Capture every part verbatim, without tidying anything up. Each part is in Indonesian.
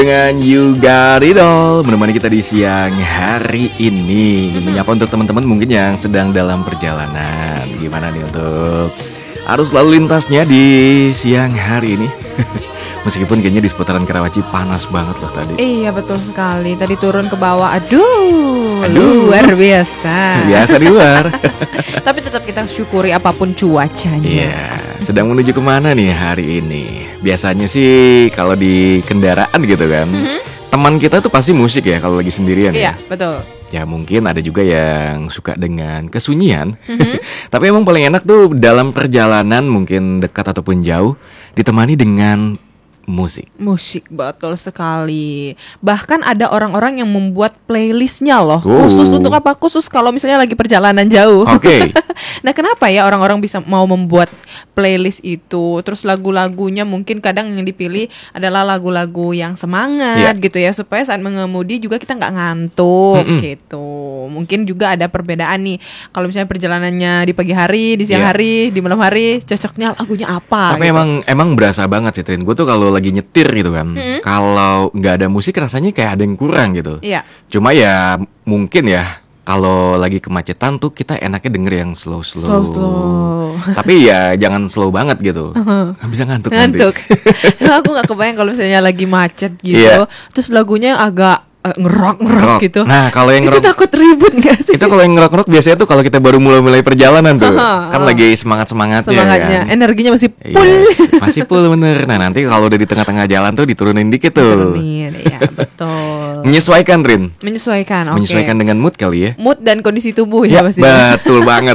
Dengan You Got It All menemani kita di siang hari ini. Menyapa untuk teman-teman mungkin yang sedang dalam perjalanan. Gimana nih untuk arus lalu lintasnya di siang hari ini? Meskipun kayaknya di seputaran Karawaci panas banget loh tadi. Iya betul sekali. Tadi turun ke bawah, aduh, Aduh. luar biasa. Biasa di luar. Tapi tetap kita syukuri apapun cuacanya. Iya, sedang menuju kemana nih hari ini? Biasanya sih kalau di kendaraan gitu kan, Mm-hmm. teman kita tuh pasti musik ya kalau lagi sendirian Iya ya. betul. Ya mungkin ada juga yang suka dengan kesunyian. Mm-hmm. Tapi emang paling enak tuh dalam perjalanan mungkin dekat ataupun jauh ditemani dengan musik. Musik betul sekali. Bahkan ada orang-orang yang membuat playlistnya loh. Oh. Khusus untuk apa? Khusus kalau misalnya lagi perjalanan jauh. Oke. Nah kenapa ya orang-orang bisa mau membuat playlist itu? Terus lagu-lagunya mungkin kadang yang dipilih adalah lagu-lagu yang semangat Yeah. gitu ya, supaya saat mengemudi juga kita nggak ngantuk. Mm-mm. Gitu. Mungkin juga ada perbedaan nih. Kalau misalnya perjalanannya di pagi hari, di siang Yeah. hari, di malam hari, cocoknya lagunya apa? Tapi gitu. emang emang berasa banget sih Trin. Gue tuh kalau lagi nyetir gitu kan, kalau nggak ada musik rasanya kayak ada yang kurang gitu. Iya. Cuma ya mungkin ya kalau lagi kemacetan tuh kita enaknya denger yang slow-slow. Slow-slow. Tapi ya jangan slow banget gitu. Nggak bisa ngantuk, Ngantuk. nanti. Aku nggak kebayang kalau misalnya lagi macet gitu, Iya. terus lagunya agak eh, ngerok-ngerok Ngerok. gitu. Nah, kalau yang itu ngerok- takut ribut nggak sih? Itu kalau yang ngerok-ngerok biasanya tuh kalau kita baru mulai-mulai perjalanan tuh. Aha, Kan aha. lagi semangat-semangatnya Semangatnya, kan. energinya masih Iya, full. masih full bener. Nah nanti kalau udah di tengah-tengah jalan tuh diturunin dikit tuh. Turunin, ya betul. Menyesuaikan Trin. Menyesuaikan, oke. Menyesuaikan dengan mood kali ya. Mood dan kondisi tubuh Ya, ya, pasti. betul banget.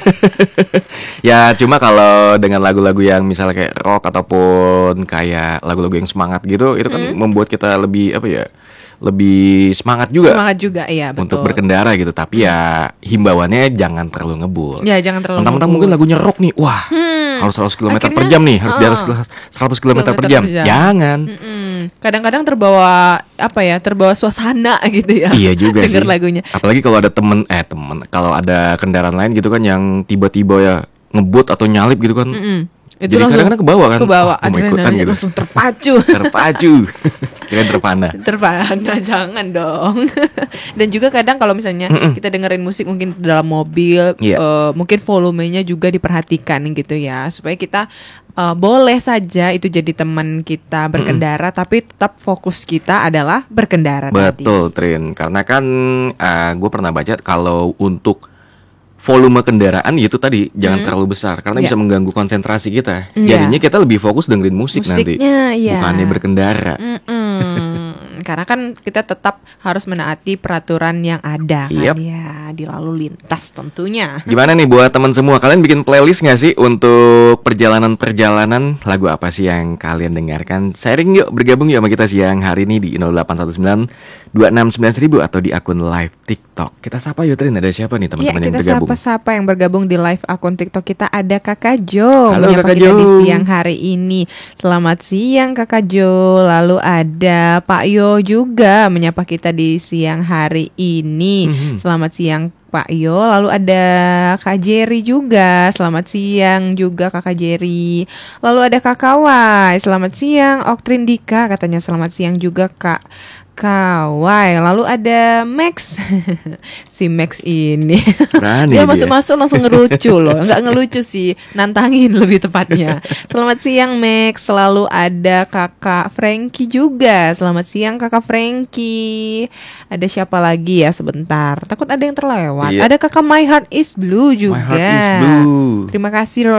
Ya cuma kalau dengan lagu-lagu yang misalnya kayak rock ataupun kayak lagu-lagu yang semangat gitu, itu kan membuat kita lebih apa ya, lebih semangat juga Semangat juga, iya betul. untuk berkendara gitu. Tapi ya himbauannya jangan terlalu ngebul. Ya jangan terlalu. Mentang-mentang ngebut. mungkin lagunya rock nih, wah Hmm, harus seratus kilometer per akhirnya, jam nih, harus di atas ah, seratus kilometer per kilometer jam. per jam. Jangan. Mm-mm. Kadang-kadang terbawa apa ya, terbawa suasana gitu ya. Iya juga sih. Denger lagunya. Apalagi kalau ada temen, eh temen, kalau ada kendaraan lain gitu kan yang tiba-tiba ya ngebut atau nyalip gitu kan. Mm-mm. Jadi kadang-kadang kebawa kan. Kebawa, Wah, mau ikutan adrenalinnya gitu. langsung terpacu. Terpacu. Kirain terpana. Terpana, jangan dong. Dan juga kadang kalau misalnya kita dengerin musik mungkin dalam mobil, Iya. eh, mungkin volumenya juga diperhatikan gitu ya, supaya kita eh, boleh saja itu jadi teman kita berkendara, tapi tetap fokus kita adalah berkendara tadi. Betul, Trin. Karena kan gue pernah baca kalau untuk volume kendaraan itu tadi jangan terlalu besar karena Iya. bisa mengganggu konsentrasi kita. Iya. Jadinya kita lebih fokus dengerin musik nanti, Musiknya, iya. bukannya berkendara. Mm-mm. Karena kan kita tetap harus menaati peraturan yang ada kan Yep. ya, di lalu lintas tentunya. Gimana nih buat teman semua, kalian bikin playlist nggak sih untuk perjalanan-perjalanan? Lagu apa sih yang kalian dengarkan? Sharing yuk, bergabung yuk sama kita siang hari ini di nol delapan satu sembilan dua enam sembilan seribu atau di akun live TikTok. Kita sapa yuk Trin, ada siapa nih Iya, teman-teman yang kita bergabung? sapa-sapa yang bergabung di live akun TikTok kita. Ada Kakak Jo. Halo, menyapa Kakak kita Jo. di siang hari ini. Selamat siang Kakak Jo. Lalu ada Pak Yo juga menyapa kita di siang hari ini. Mhm. Selamat siang Pak Yo. Lalu ada Kak Jerry juga. Selamat siang juga Kakak Jerry. Lalu ada Kak Kawai. Selamat siang Oktrin Dika. Katanya selamat siang juga Kak Kawai. Lalu ada Max. Si Max ini Berani dia dia. masuk-masuk langsung ngelucu loh. Nggak ngelucu sih, nantangin lebih tepatnya. Selamat siang Max. Selalu ada Kakak Frankie juga. Selamat siang Kakak Frankie. Ada siapa lagi ya, sebentar, takut ada yang terlewat. Iya. Ada Kakak My Heart Is Blue juga. My Heart Is Blue. Terima kasih